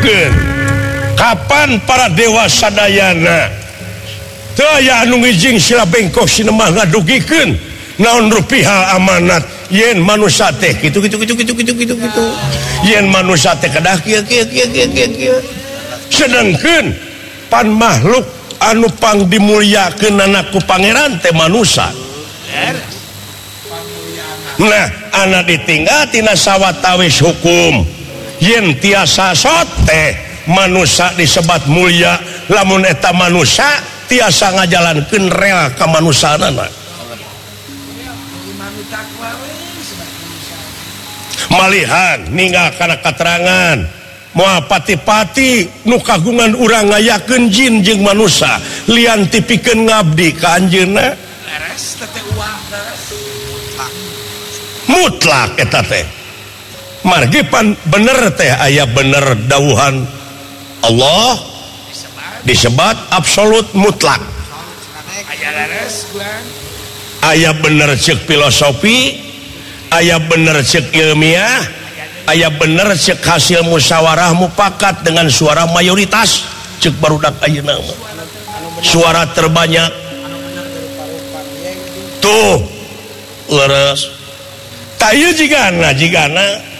kapan para dewasa Dayana anu sila bengkok sinemah ngadugikeun naon rupiah amanat yen manusia teh gitu yen manusia teh kedah kieu sedengkeun pan makhluk anu pang dimulyakeun anakku pangeran teh manusia. Nah anak ditinggal tina sawatawis hukum yen tiasa sote manusia disebat mulia lamun eta manusia tiasa ngajalankeun rel kamanusiaanana malihan ninggal kana katerangan moal pati-pati nu kagungan urang ngayakeun jin jeung manusia lian tipikeun ngabdi ka anjeunna mutlak eta teh margi pan bener teh aya bener dawuhan Allah disebat absolut mutlak aya bener ceuk filosofi aya bener ceuk ilmiah aya bener ceuk hasil musyawarah mufakat dengan suara mayoritas ceuk barudak ayeuna suara terbanyak tuh leres tayu jigana